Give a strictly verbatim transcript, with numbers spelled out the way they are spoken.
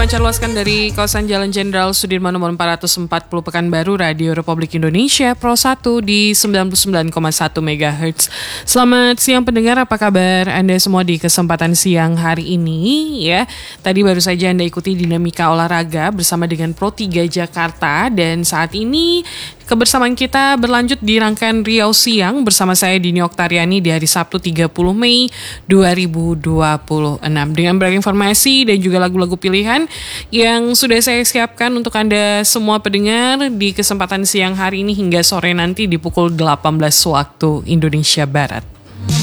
memancar luaskan dari kawasan Jalan Jenderal Sudirman nomor empat ratus empat puluh Pekanbaru, Radio Republik Indonesia Pro satu di sembilan puluh sembilan koma satu megahertz. Selamat siang pendengar, apa kabar Anda semua di kesempatan siang hari ini ya. Tadi baru saja Anda ikuti dinamika olahraga bersama dengan Pro tiga Jakarta, dan saat ini kebersamaan kita berlanjut di rangkaian Riau Siang bersama saya Dini Oktariani di hari Sabtu tiga puluh Mei dua ribu dua puluh enam dengan beragam informasi dan juga lagu-lagu pilihan yang sudah saya siapkan untuk Anda semua pendengar di kesempatan siang hari ini hingga sore nanti di pukul delapan belas waktu Indonesia Barat.